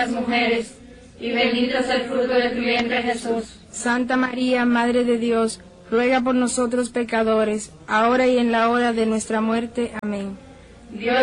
las mujeres, y bendito es el fruto de tu vientre, Jesús. Santa María, Madre de Dios, ruega por nosotros pecadores, ahora y en la hora de nuestra muerte. Amén. Dios